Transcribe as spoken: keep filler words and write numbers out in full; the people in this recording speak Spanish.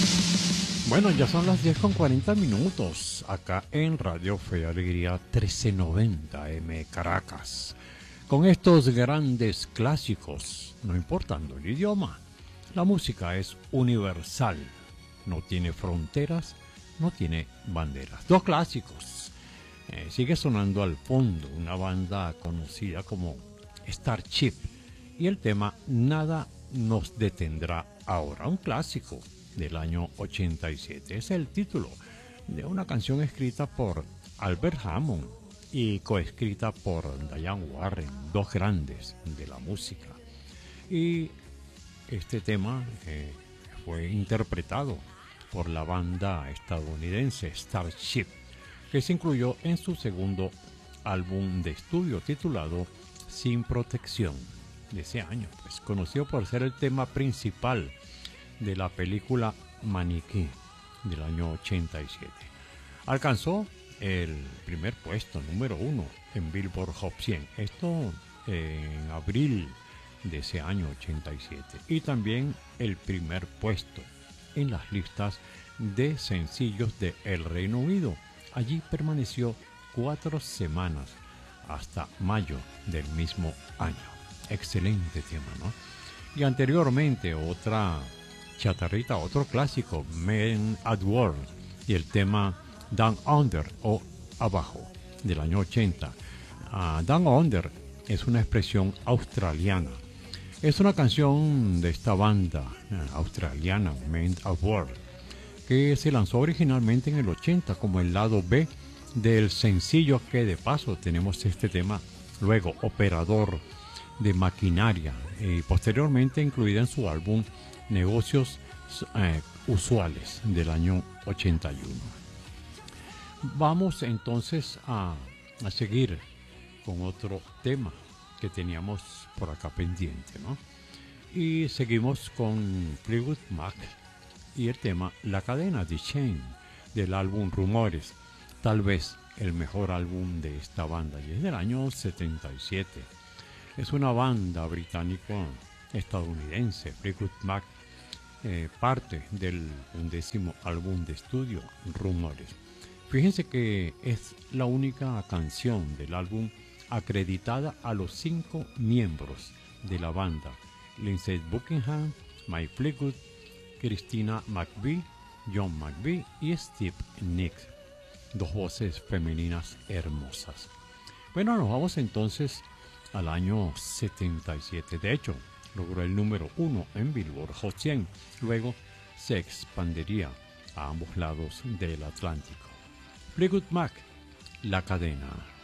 Bueno, ya son las diez con cuarenta minutos acá en Radio Fe y Alegría trece noventa M Caracas. Con estos grandes clásicos, no importando el idioma, la música es universal, no tiene fronteras, no tiene banderas. Dos clásicos. Eh, sigue sonando al fondo una banda conocida como Starship y el tema Nada nos detendrá ahora, un clásico del año ochenta y siete. Es el título de una canción escrita por Albert Hammond y coescrita por Diane Warren, dos grandes de la música. Y este tema eh, fue interpretado por la banda estadounidense Starship, que se incluyó en su segundo álbum de estudio titulado Sin Protección, de ese año, pues conocido por ser el tema principal de la película Maniquí del año ochenta y siete. Alcanzó el primer puesto, número uno, en Billboard Hot cien, esto en abril de ese año ochenta y siete, y también el primer puesto en las listas de sencillos de el Reino Unido. Allí permaneció cuatro semanas hasta mayo del mismo año. Excelente tema, ¿no? Y anteriormente otra chatarrita, otro clásico, Men at Work, y el tema Down Under o Abajo del año ochenta. Uh, Down Under es una expresión australiana. Es una canción de esta banda uh, australiana, Men at Work, que se lanzó originalmente en el ochenta como el lado B del sencillo, que de paso tenemos este tema luego, Operador de Maquinaria, y posteriormente incluida en su álbum Negocios eh, Usuales del año ochenta y uno. Vamos entonces a, a seguir con otro tema que teníamos por acá pendiente, ¿no? Y seguimos con Fleetwood Mac y el tema La Cadena de Chain del álbum Rumores, tal vez el mejor álbum de esta banda, y es del año setenta y siete. Es una banda británico-estadounidense. Fleetwood Mac, eh, parte del undécimo álbum de estudio Rumores. Fíjense que es la única canción del álbum acreditada a los cinco miembros de la banda: Lindsey Buckingham, Mike Fleetwood, Christina McVie, John McVie y Steve Nicks. Dos voces femeninas hermosas. Bueno, nos vamos entonces al año setenta y siete. De hecho, logró el número uno en Billboard Hot cien. Luego se expandiría a ambos lados del Atlántico. Fleetwood Mac, La Cadena.